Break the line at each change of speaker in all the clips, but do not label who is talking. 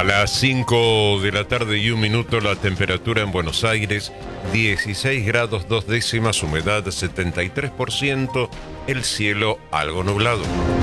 A las 5 de la tarde y 1 minuto, la temperatura en Buenos Aires, 16 grados 2 décimas, humedad 73%, el cielo algo nublado.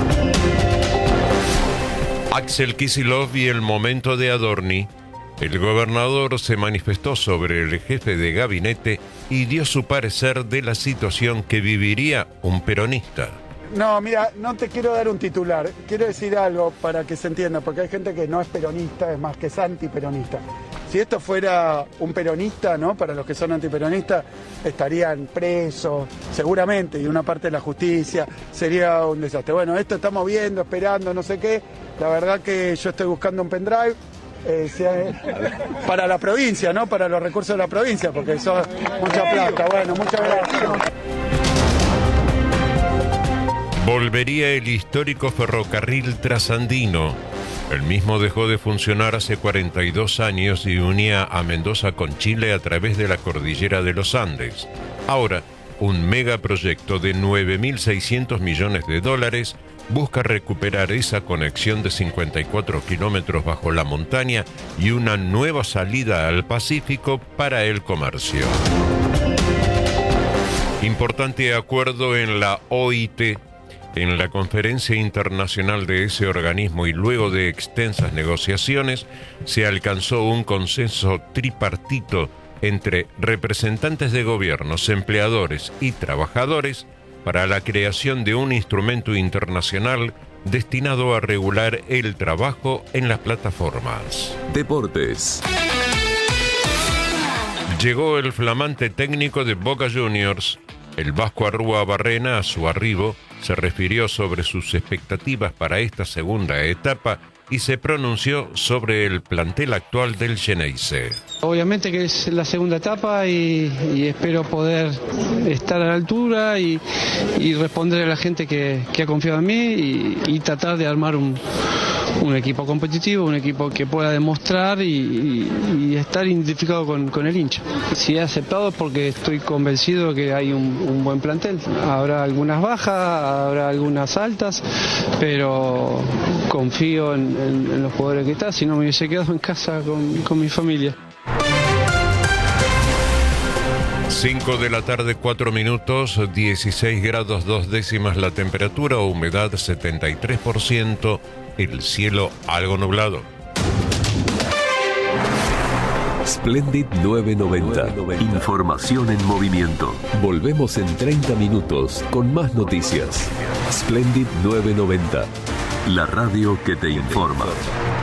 Axel Kicillof y el momento de Adorni. El gobernador se manifestó sobre el jefe de gabinete y dio su parecer de la situación que viviría un peronista.
No, mira, no te quiero dar un titular, quiero decir algo para que se entienda, porque hay gente que no es peronista, es más que es antiperonista. Si esto fuera un peronista, ¿no? Para los que son antiperonistas, estarían presos, seguramente, y una parte de la justicia, sería un desastre. Bueno, esto estamos viendo, esperando, no sé qué. La verdad que yo estoy buscando un pendrive para la provincia, ¿no? Para los recursos de la provincia, porque eso es mucha plata. Bueno, muchas gracias.
Volvería el histórico ferrocarril trasandino. El mismo dejó de funcionar hace 42 años y unía a Mendoza con Chile a través de la cordillera de los Andes. Ahora, un megaproyecto de 9.600 millones de dólares busca recuperar esa conexión de 54 kilómetros bajo la montaña y una nueva salida al Pacífico para el comercio. Importante acuerdo en la OIT. En la conferencia internacional de ese organismo y luego de extensas negociaciones, se alcanzó un consenso tripartito entre representantes de gobiernos, empleadores y trabajadores para la creación de un instrumento internacional destinado a regular el trabajo en las plataformas.
Deportes.
Llegó el flamante técnico de Boca Juniors. El vasco Arrúa Barrena, a su arribo, se refirió sobre sus expectativas para esta segunda etapa y se pronunció sobre el plantel actual del Xeneize.
Obviamente que es la segunda etapa y espero poder estar a la altura y responder a la gente que ha confiado en mí y tratar de armar un equipo competitivo, un equipo que pueda demostrar y estar identificado con el hincha. Si he aceptado es porque estoy convencido de que hay un buen plantel. Habrá algunas bajas, habrá algunas altas, pero confío en los jugadores que están, si no me hubiese quedado en casa con mi familia.
5 de la tarde, 4 minutos, 16 grados 2 décimas la temperatura, humedad 73%, el cielo algo nublado.
Splendid 990. Información en movimiento. Volvemos en 30 minutos con más noticias. Splendid 990. La radio que te informa.